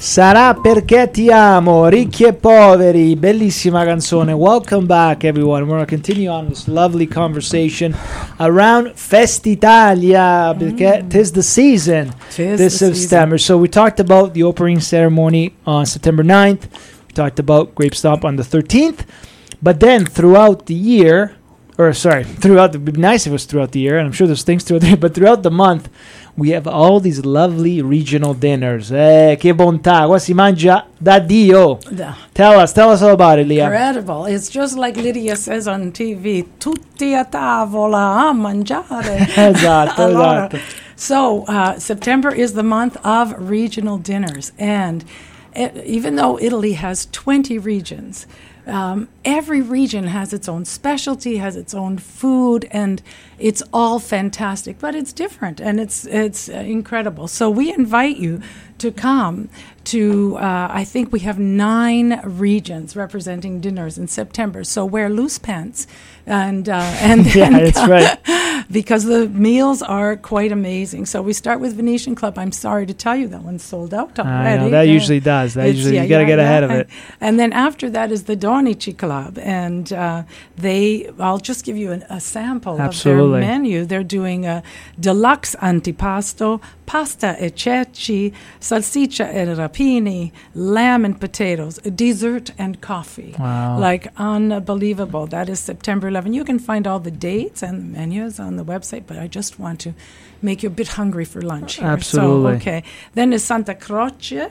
Sarà perché ti amo, ricchi e poveri, bellissima canzone. Welcome back everyone. We're going to continue on this lovely conversation around Festitalia perché 'tis the season this September. So we talked about the opening ceremony on September 9th. We talked about Grape Stomp on the 13th. But then throughout the year, it'd be nice if it was throughout the year, and I'm sure there's things throughout the year, but throughout the month, we have all these lovely regional dinners. Che bontà, qua si mangia da Dio. Tell us all about it, Leah. Incredible. It's just like Lydia says on TV, tutti a tavola a mangiare. Esatto. So September is the month of regional dinners, and even though Italy has 20 regions, every region has its own specialty, has its own food, and it's all fantastic. But it's different, and it's incredible. So we invite you to come to, I think we have 9 regions representing dinners in September. So wear loose pants, and yeah, that's right. Because the meals are quite amazing. So we start with Venetian Club. I'm sorry to tell you that one's sold out already. I know, that usually does. You got to get ahead of it. And then after that is the Donici Club, and I'll just give you a sample of their menu. They're doing a deluxe antipasto, pasta e ceci, salsiccia e rapini, lamb and potatoes, dessert and coffee. Wow. Like unbelievable. That is September 11. You can find all the dates and the menus on the website, but I just want to make you a bit hungry for lunch here. Absolutely. So, okay. Then is Santa Croce.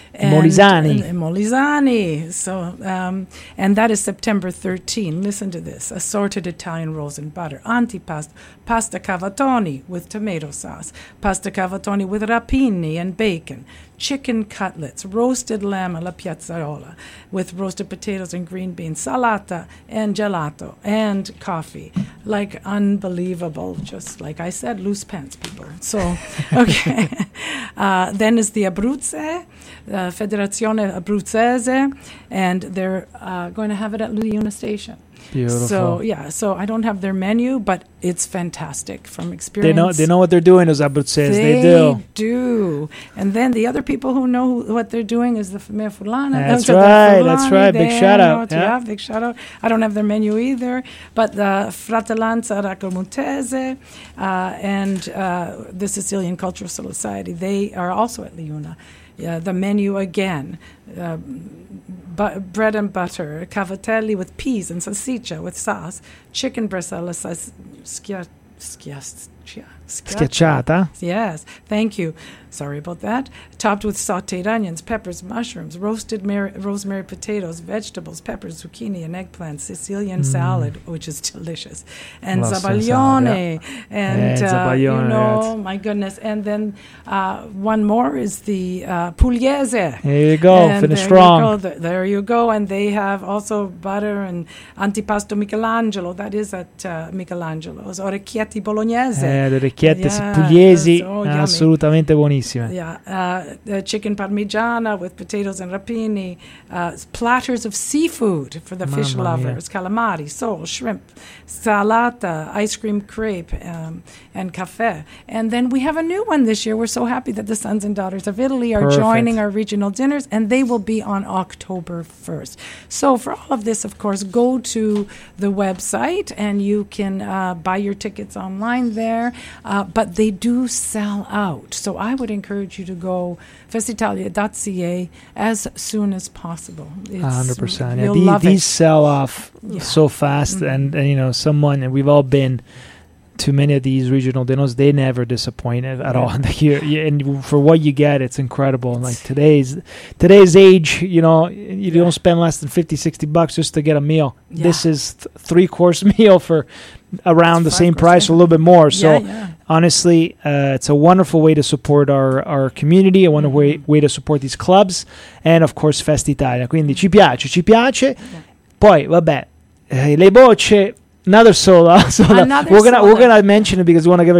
Molisani. So, and that is September 13. Listen to this. Assorted Italian rolls and butter. Antipasto. Pasta cavatoni with tomato sauce. Pasta cavatoni with rapini and bacon. Chicken cutlets. Roasted lamb alla piazzarola with roasted potatoes and green beans. Salata and gelato and coffee. Like unbelievable. Just like I said, loose pants, people. So, okay. Then is the Abruzze. Federazione Abruzzese, and they're going to have it at Liuna Station. Beautiful. So I don't have their menu, but it's fantastic from experience. They know what they're doing, those Abruzzese. They do. And then the other people who know what they're doing is the Famiglia Furlana. That's right. Big shout out. Yeah, big shout out. I don't have their menu either, but the Fratellanza Raccomontese and the Sicilian Cultural Society, they are also at Liuna. The menu again, bread and butter, cavatelli with peas and salsiccia with sauce, chicken breast alla schiacciata. Yes, thank you. Sorry about that. Topped with sautéed onions, peppers, mushrooms, roasted rosemary potatoes, vegetables, peppers, zucchini, and eggplant, Sicilian salad, which is delicious, and zabaglione, and zabaglione, my goodness. And then one more is the pugliese. There you go, finish strong. There you go. And they have also butter and antipasto Michelangelo. That is at Michelangelo's. Orecchietti bolognese. Le orecchiette pugliesi, assolutamente buonissime. Yeah, chicken parmigiana with potatoes and rapini, platters of seafood for the fish lovers, calamari, sole, shrimp, salata, ice cream crepe, and cafe. And then we have a new one this year. We're so happy that the Sons and Daughters of Italy are joining our regional dinners, and they will be on October 1st. So for all of this, of course, go to the website, and you can buy your tickets online there, but they do sell out. So I would encourage you to go festitalia.ca as soon as possible. 100%. Yeah, these sell off so fast, and we've all been to many of these regional dinners. They never disappoint at all. And for what you get, it's incredible. Like today's age, you don't spend less than $50-$60 just to get a meal. Yeah. This is 3-course meal for around the same price, or a little bit more. So honestly, it's a wonderful way to support our community, a wonderful way to support these clubs, and of course Festitalia. Quindi ci piace. Poi vabbè, le bocce. Another solo. We're gonna mention it because we want to give a